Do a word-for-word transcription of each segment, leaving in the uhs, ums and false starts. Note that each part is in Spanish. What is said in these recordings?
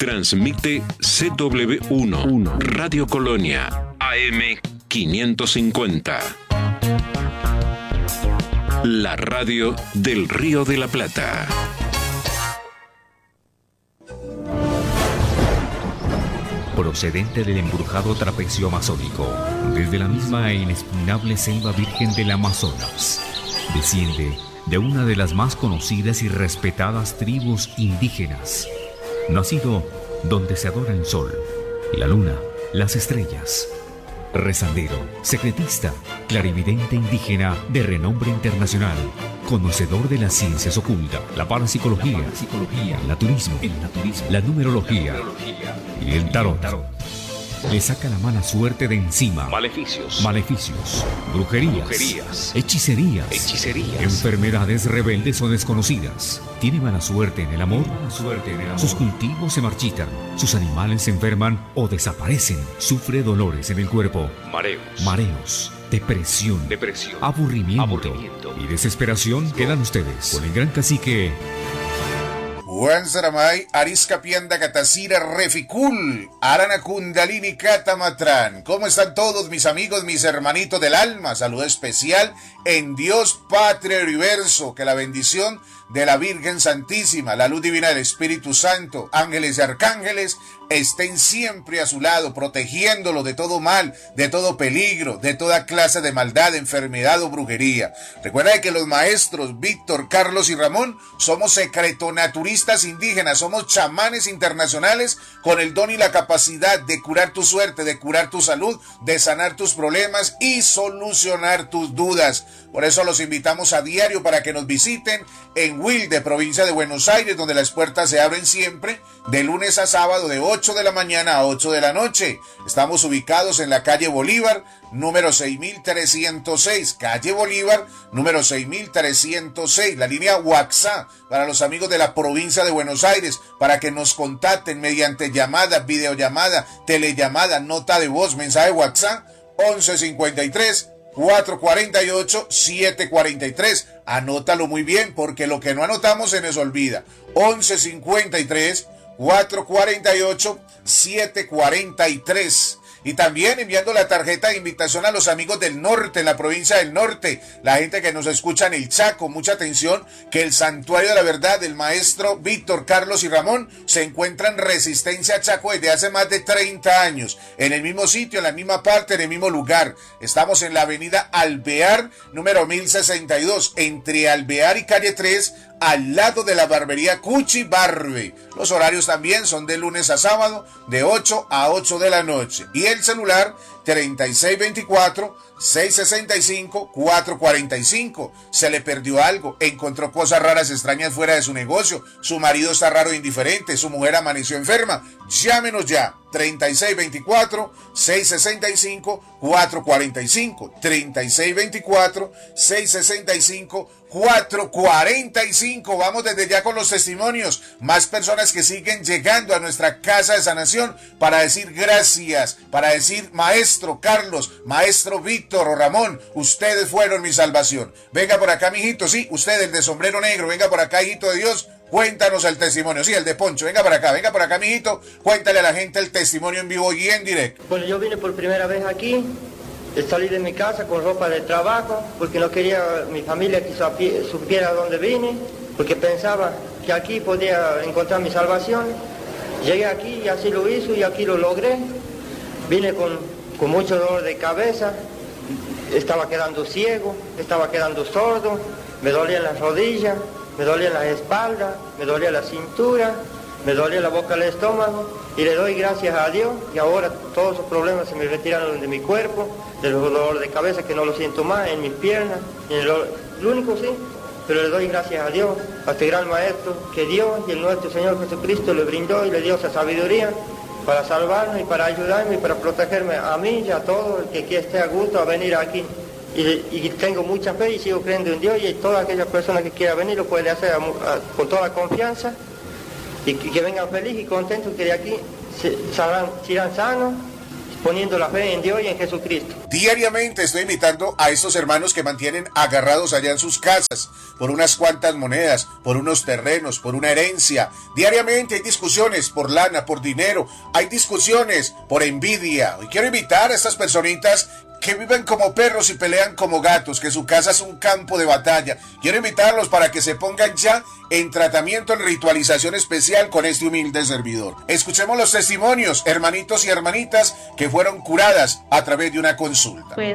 Transmite C W uno, Radio Colonia, A M quinientos cincuenta. La radio del Río de la Plata. Procedente del embrujado trapecio amazónico, desde la misma e inexpugnable selva virgen del Amazonas, desciende de una de las más conocidas y respetadas tribus indígenas, nacido donde se adora el sol, la luna, las estrellas. Rezandero, secretista, clarividente indígena de renombre internacional, conocedor de las ciencias ocultas, la parapsicología, la psicología, el naturismo, el naturismo, la numerología, numerología y el tarot. Le saca la mala suerte de encima. Maleficios. Maleficios. Brujerías. Brujerías. Hechicerías. Hechicerías. Enfermedades rebeldes o desconocidas. Tiene mala suerte en el amor. Mala suerte en el amor. Sus cultivos se marchitan. Sus animales se enferman o desaparecen. Sufre dolores en el cuerpo. Mareos. Mareos. Depresión. Depresión. Aburrimiento. Aburrimiento. Y desesperación. Quedan ustedes con el gran cacique Juan Saramay, Arisca Pianda Catacira Reficul, Arana Kundalini Catamatran. ¿Cómo están todos mis amigos, mis hermanitos del alma? Saludo especial en Dios, Patria y Universo. Que la bendición de la Virgen Santísima, la luz divina del Espíritu Santo, ángeles y arcángeles estén siempre a su lado, protegiéndolo de todo mal, de todo peligro, de toda clase de maldad, enfermedad o brujería. Recuerda que los maestros Víctor, Carlos y Ramón somos secretonaturistas indígenas, somos chamanes internacionales con el don y la capacidad de curar tu suerte, de curar tu salud, de sanar tus problemas y solucionar tus dudas. Por eso los invitamos a diario para que nos visiten en Wilde, provincia de Buenos Aires, donde las puertas se abren siempre de lunes a sábado de ocho de la mañana a ocho de la noche. Estamos ubicados en la calle Bolívar, número seis mil trescientos seis, calle Bolívar, número seis mil trescientos seis, la línea WhatsApp para los amigos de la provincia de Buenos Aires, para que nos contacten mediante llamada, videollamada, telellamada, nota de voz, mensaje WhatsApp, once cincuenta y tres, cuatrocientos cuarenta y ocho, setecientos cuarenta y tres. Anótalo muy bien, porque lo que no anotamos se nos olvida. once cincuenta y tres, cuatrocientos cuarenta y ocho, setecientos cuarenta y tres. Y también enviando la tarjeta de invitación a los amigos del norte, en la provincia del norte, la gente que nos escucha en el Chaco. Mucha atención, que el Santuario de la Verdad del maestro Víctor, Carlos y Ramón se encuentra en Resistencia Chaco desde hace más de treinta años, en el mismo sitio, en la misma parte, en el mismo lugar. Estamos en la avenida Alvear, número mil sesenta y dos, entre Alvear y calle tres, al lado de la barbería Cuchi Barbe. Los horarios también son de lunes a sábado, de ocho a ocho de la noche. Y el celular treinta y seis veinticuatro, seiscientos sesenta y cinco, cuatrocientos cuarenta y cinco. Se le perdió algo, encontró cosas raras, extrañas fuera de su negocio, su marido está raro e indiferente, su mujer amaneció enferma. Llámenos ya, treinta y seis veinticuatro, seiscientos sesenta y cinco, cuatrocientos cuarenta y cinco, treinta y seis veinticuatro, seiscientos sesenta y cinco, cuatrocientos cuarenta y cinco. Vamos desde ya con los testimonios, más personas que siguen llegando a nuestra casa de sanación para decir gracias, para decir maestro Carlos, maestro Víctor o Ramón, ustedes fueron mi salvación. Venga por acá, mijito, sí, usted el de sombrero negro, venga por acá, hijito de Dios. Cuéntanos el testimonio, sí, el de Poncho, venga para acá, venga por acá, mijito, cuéntale a la gente el testimonio en vivo y en directo. Bueno, yo vine por primera vez aquí, salí de mi casa con ropa de trabajo, porque no quería mi familia que supiera dónde vine, porque pensaba que aquí podía encontrar mi salvación. Llegué aquí y así lo hizo y aquí lo logré. Vine con, con mucho dolor de cabeza, estaba quedando ciego, estaba quedando sordo, me dolían las rodillas, me dolía la espalda, me dolía la cintura, me dolía la boca, el estómago, y le doy gracias a Dios, y ahora todos esos problemas se me retiraron de mi cuerpo, del dolor de cabeza que no lo siento más, en mis piernas, en el, el único sí, pero le doy gracias a Dios, a este gran maestro que Dios y el nuestro Señor Jesucristo le brindó y le dio esa sabiduría para salvarme y para ayudarme y para protegerme a mí y a todo el que, que esté a gusto a venir aquí. Y, y tengo mucha fe y sigo creyendo en Dios, y toda aquella persona que quiera venir lo puede hacer a, a, con toda la confianza, y que, que vengan felices y contentos, que de aquí se, salgan, se irán sanos, poniendo la fe en Dios y en Jesucristo. Diariamente estoy invitando a estos hermanos que mantienen agarrados allá en sus casas por unas cuantas monedas, por unos terrenos, por una herencia. Diariamente hay discusiones por lana, por dinero, hay discusiones por envidia. Y quiero invitar a estas personitas que viven como perros y pelean como gatos, que su casa es un campo de batalla. Quiero invitarlos para que se pongan ya en tratamiento, en ritualización especial con este humilde servidor. Escuchemos los testimonios, hermanitos y hermanitas, que fueron curadas a través de una consulta. Pues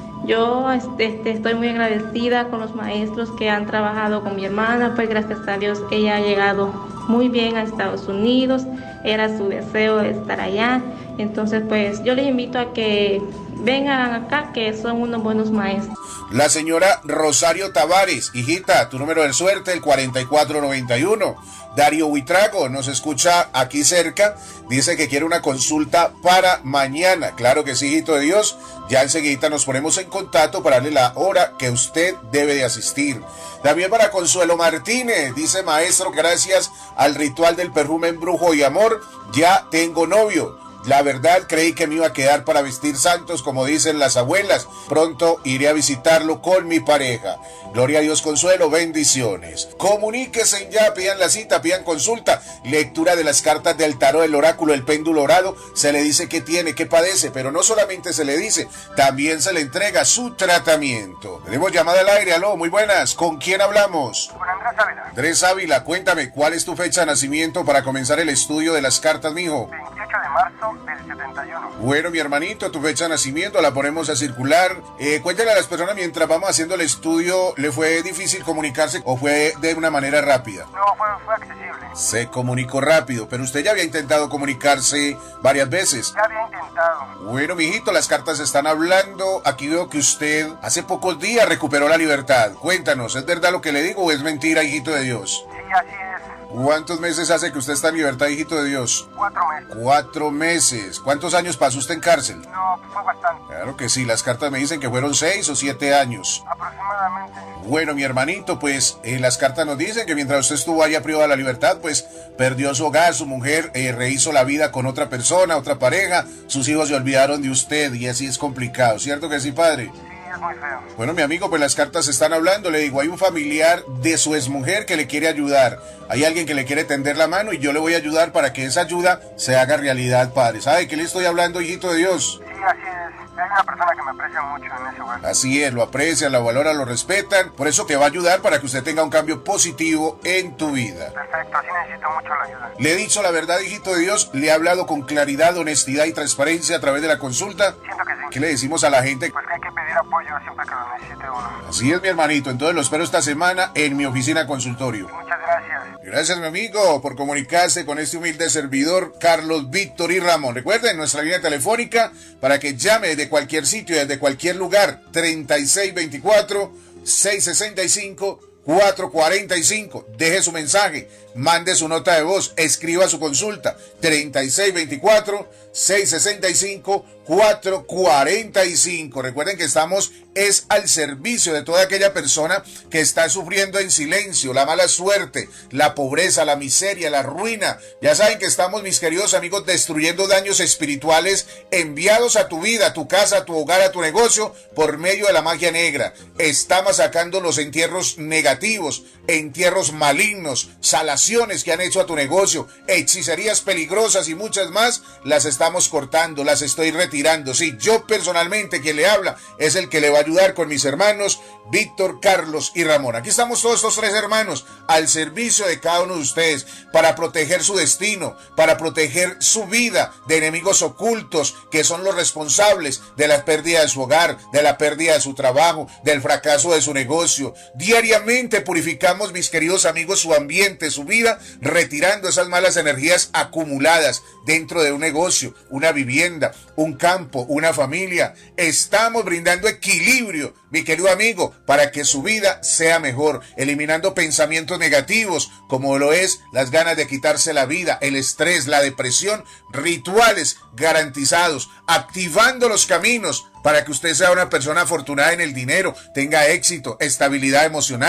yo este, estoy muy agradecida con los maestros que han trabajado con mi hermana, pues gracias a Dios ella ha llegado muy bien a Estados Unidos, era su deseo estar allá. Entonces pues yo les invito a que vengan acá, que son unos buenos maestros. La señora Rosario Tavares, hijita, tu número de suerte, el cuarenta y cuatro noventa y uno. Darío Huitrago nos escucha aquí cerca, dice que quiere una consulta para mañana. Claro que sí, hijito de Dios, ya enseguida nos ponemos en contacto para darle la hora que usted debe de asistir. También para Consuelo Martínez, dice maestro, gracias al ritual del perfume embrujo y amor, ya tengo novio. La verdad, creí que me iba a quedar para vestir santos, como dicen las abuelas. Pronto iré a visitarlo con mi pareja. Gloria a Dios, Consuelo, bendiciones. Comuníquense ya, pidan la cita, pidan consulta. Lectura de las cartas del tarot, el oráculo, el péndulo orado. Se le dice qué tiene, qué padece, pero no solamente se le dice, también se le entrega su tratamiento. Tenemos llamada al aire, aló, muy buenas. ¿Con quién hablamos? Con Andrés Ávila. Andrés Ávila, cuéntame, ¿cuál es tu fecha de nacimiento para comenzar el estudio de las cartas, mijo? veintiocho de marzo del setenta y uno. Bueno, mi hermanito, tu fecha de nacimiento la ponemos a circular. Eh, cuéntale a las personas mientras vamos haciendo el estudio, ¿le fue difícil comunicarse o fue de una manera rápida? No, fue, fue accesible. Se comunicó rápido, pero usted ya había intentado comunicarse varias veces. Ya había intentado. Bueno, mijito, las cartas están hablando. Aquí veo que usted hace pocos días recuperó la libertad. Cuéntanos, ¿es verdad lo que le digo o es mentira, hijito de Dios? Sí, así es. ¿Cuántos meses hace que usted está en libertad, hijito de Dios? Cuatro meses. Cuatro meses. ¿Cuántos años pasó usted en cárcel? No, fue bastante. Claro que sí, las cartas me dicen que fueron seis o siete años. Aproximadamente. Bueno, mi hermanito, pues eh, las cartas nos dicen que mientras usted estuvo allá privado de la libertad, pues perdió su hogar, su mujer eh, rehizo la vida con otra persona, otra pareja, sus hijos se olvidaron de usted y así es complicado, ¿cierto que sí, padre? Es muy feo. Bueno, mi amigo, pues las cartas están hablando. Le digo, hay un familiar de su exmujer que le quiere ayudar. Hay alguien que le quiere tender la mano y yo le voy a ayudar para que esa ayuda se haga realidad, padre. ¿Sabe qué le estoy hablando, hijito de Dios? Sí, así es. Hay una persona que me aprecia mucho en ese lugar. Así es, lo aprecian, lo valoran, lo respetan. Por eso te va a ayudar para que usted tenga un cambio positivo en tu vida. Perfecto, así necesito mucho la ayuda. Le he dicho la verdad, hijito de Dios. Le he hablado con claridad, honestidad y transparencia a través de la consulta. Siento que sí. ¿Qué le decimos a la gente? Pues que hay que pedir apoyo siempre que lo necesite uno. Así es, mi hermanito. Entonces lo espero esta semana en mi oficina consultorio. Muchas gracias. Gracias, mi amigo, por comunicarse con este humilde servidor, Carlos Víctor y Ramón. Recuerden nuestra línea telefónica para que llame desde cualquier sitio, desde cualquier lugar, treinta y seis veinticuatro, seiscientos sesenta y cinco, cuatrocientos cuarenta y cinco. Deje su mensaje, mande su nota de voz, escriba su consulta, treinta y seis veinticuatro, seiscientos sesenta y cinco, cuatrocientos cuarenta y cinco. Recuerden que estamos es al servicio de toda aquella persona que está sufriendo en silencio la mala suerte, la pobreza, la miseria, la ruina. Ya saben que estamos, mis queridos amigos, destruyendo daños espirituales enviados a tu vida, a tu casa, a tu hogar, a tu negocio por medio de la magia negra. Estamos sacando los entierros negativos, entierros malignos, salaciones que han hecho a tu negocio, hechicerías peligrosas y muchas más. Las estamos cortando, las estoy retirando. Sí, yo personalmente, quien le habla es el que le va a ayudar con mis hermanos Víctor, Carlos y Ramón. Aquí estamos todos estos tres hermanos al servicio de cada uno de ustedes para proteger su destino, para proteger su vida de enemigos ocultos que son los responsables de la pérdida de su hogar, de la pérdida de su trabajo, del fracaso de su negocio. Diariamente purificamos, mis queridos amigos, su ambiente, su vida, retirando esas malas energías acumuladas dentro de un negocio, una vivienda, un campo, una familia. Estamos brindando equilibrio, mi querido amigo, para que su vida sea mejor, eliminando pensamientos negativos, como lo es las ganas de quitarse la vida, el estrés, la depresión, rituales garantizados, activando los caminos para que usted sea una persona afortunada en el dinero, tenga éxito, estabilidad emocional.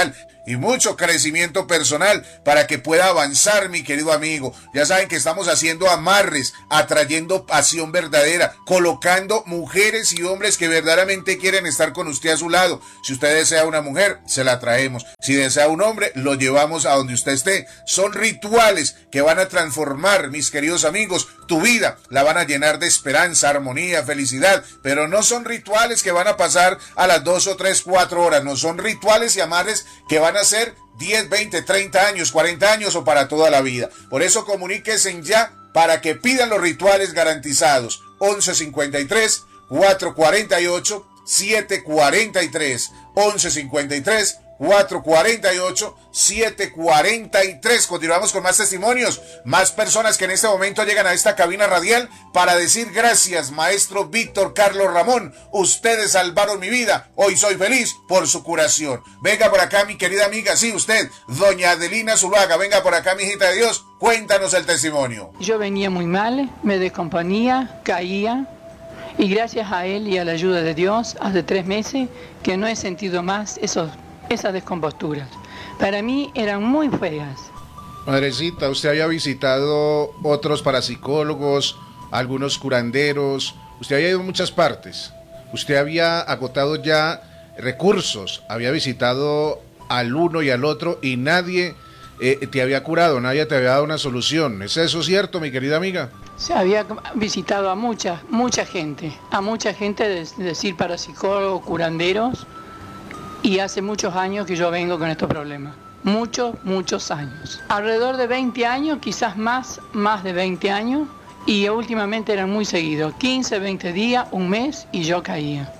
y mucho crecimiento personal para que pueda avanzar, mi querido amigo. Ya saben que estamos haciendo amarres, atrayendo pasión verdadera, colocando mujeres y hombres que verdaderamente quieren estar con usted a su lado. Si usted desea una mujer, se la traemos. Si desea un hombre, lo llevamos a donde usted esté. Son rituales que van a transformar, mis queridos amigos, tu vida. La van a llenar de esperanza, armonía, felicidad. Pero no son rituales que van a pasar a las dos o tres, cuatro horas. No son rituales y amarres que van a ser diez, veinte, treinta años, cuarenta años o para toda la vida. Por eso comuníquense ya para que pidan los rituales garantizados. once cincuenta y tres, cuatrocientos cuarenta y ocho, setecientos cuarenta y tres. once cincuenta y tres, cuatrocientos cuarenta y ocho, setecientos cuarenta y tres. Continuamos con más testimonios, más personas que en este momento llegan a esta cabina radial para decir gracias, maestro Víctor Carlos Ramón, ustedes salvaron mi vida, hoy soy feliz por su curación. Venga por acá, mi querida amiga, sí, usted, doña Adelina Zuluaga, venga por acá, mi hijita de Dios, cuéntanos el testimonio. Yo venía muy mal, me descomponía, caía, y gracias a él y a la ayuda de Dios, hace tres meses que no he sentido más esos esas descomposturas. Para mí eran muy feas. Madrecita, usted había visitado otros parapsicólogos, algunos curanderos, usted había ido a muchas partes, usted había agotado ya recursos, había visitado al uno y al otro y nadie eh, te había curado, nadie te había dado una solución. ¿Es eso cierto, mi querida amiga? Se había visitado a mucha, mucha gente, a mucha gente, de, de decir parapsicólogos, curanderos, y hace muchos años que yo vengo con estos problemas. Muchos, muchos años. Alrededor de veinte años, quizás más, más de veinte años. Y últimamente eran muy seguidos. quince, veinte días, un mes, y yo caía.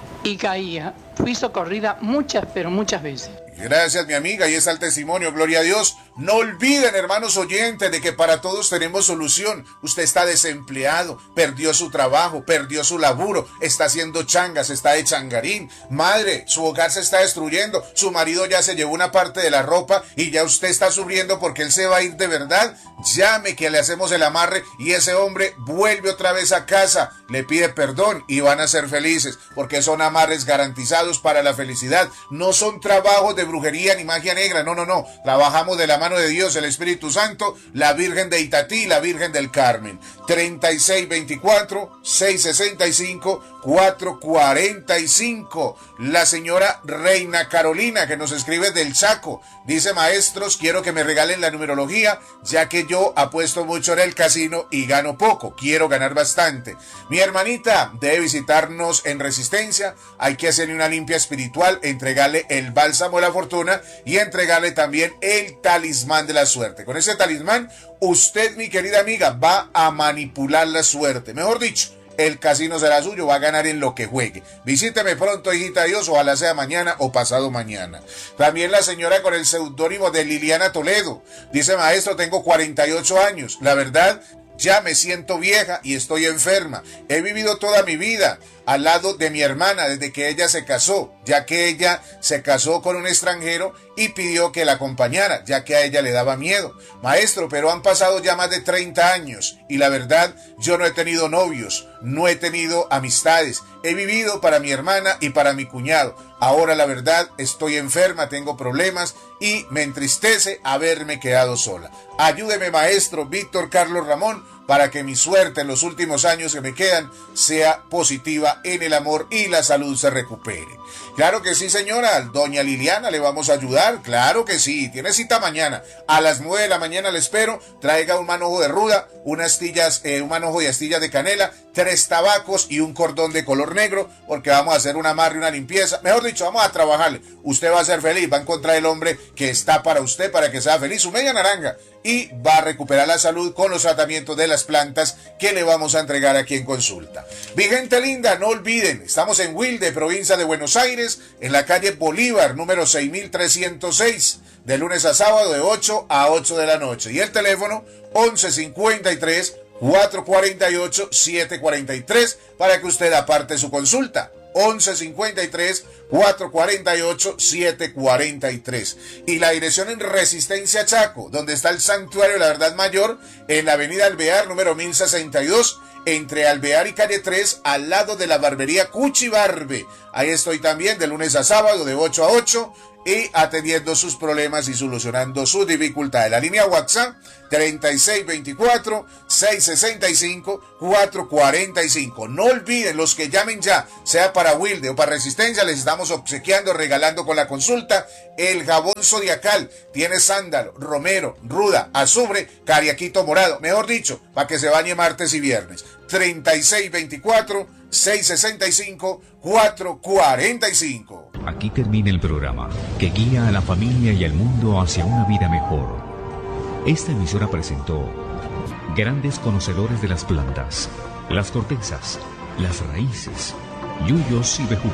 Y caía. Fui socorrida muchas, pero muchas veces. Gracias, mi amiga, y está el testimonio, gloria a Dios. No olviden, hermanos oyentes, de que para todos tenemos solución. Usted está desempleado, perdió su trabajo, perdió su laburo, está haciendo changas, está de changarín. Madre, su hogar se está destruyendo, su marido ya se llevó una parte de la ropa y ya usted está sufriendo porque él se va a ir de verdad. Llame que le hacemos el amarre y ese hombre vuelve otra vez a casa, le pide perdón y van a ser felices, porque son amarres garantizados para la felicidad. No son trabajos de brujería ni magia negra, no, no, no. Trabajamos de la mano de Dios, el Espíritu Santo, la Virgen de Itatí, la Virgen del Carmen. treinta y seis veinticuatro, seiscientos sesenta y cinco, cuatrocientos cuarenta y cinco. La señora Reina Carolina, que nos escribe del Chaco, dice: maestros, quiero que me regalen la numerología, ya que yo apuesto mucho en el casino y gano poco, quiero ganar bastante. Mi hermanita debe visitarnos en Resistencia, hay que hacerle una limpia espiritual, entregarle el bálsamo de la fortuna y entregarle también el talismán de la suerte. Con ese talismán, usted, mi querida amiga, va a manipular la suerte. Mejor dicho, el casino será suyo, va a ganar en lo que juegue. Visíteme pronto, hijita de Dios, ojalá sea mañana o pasado mañana. También la señora con el seudónimo de Liliana Toledo dice: maestro, tengo cuarenta y ocho años, la verdad, ya me siento vieja y estoy enferma. He vivido toda mi vida al lado de mi hermana desde que ella se casó, ya que ella se casó con un extranjero y pidió que la acompañara, ya que a ella le daba miedo. Maestro, pero han pasado ya más de treinta años y la verdad, yo no he tenido novios, no he tenido amistades. He vivido para mi hermana y para mi cuñado. Ahora la verdad, estoy enferma, tengo problemas y me entristece haberme quedado sola. Ayúdeme, maestro Víctor Carlos Ramón, para que mi suerte en los últimos años que me quedan sea positiva en el amor y la salud se recupere. Claro que sí, señora, doña Liliana, le vamos a ayudar, claro que sí. Tiene cita mañana, a las nueve de la mañana le espero. Traiga un manojo de ruda, unas astillas, eh, un manojo de astillas de canela, tres tabacos y un cordón de color negro, porque vamos a hacer un amarre y una limpieza. Mejor dicho, vamos a trabajarle. Usted va a ser feliz, va a encontrar el hombre que está para usted, para que sea feliz, su media naranja, y va a recuperar la salud con los tratamientos de las plantas que le vamos a entregar aquí en consulta. Mi gente linda, no olviden, estamos en Wilde, provincia de Buenos Aires, en la calle Bolívar, número seis mil trescientos seis, de lunes a sábado de ocho a ocho de la noche. Y el teléfono once cincuenta y tres, cuatrocientos cuarenta y ocho, setecientos cuarenta y tres para que usted aparte su consulta. once cincuenta y tres, cuatrocientos cuarenta y ocho, setecientos cuarenta y tres. Y la dirección en Resistencia Chaco, donde está el Santuario de la Verdad Mayor, en la avenida Alvear, número mil sesenta y dos, entre Alvear y calle tres, al lado de la barbería Cuchibarbe. Ahí estoy también de lunes a sábado, de ocho a ocho, y atendiendo sus problemas y solucionando sus dificultades. La línea WhatsApp treinta y seis veinticuatro, seiscientos sesenta y cinco, cuatrocientos cuarenta y cinco. No olviden, los que llamen ya, sea para Wilde o para Resistencia, les estamos obsequiando, regalando con la consulta el jabón zodiacal. Tiene sándalo, romero, ruda, azufre, cariaquito morado. Mejor dicho, para que se bañe martes y viernes. treinta y seis veinticuatro, seiscientos sesenta y cinco, cuatrocientos cuarenta y cinco. Aquí termina el programa que guía a la familia y al mundo hacia una vida mejor. Esta emisora presentó grandes conocedores de las plantas, las cortezas, las raíces, yuyos y bejucos.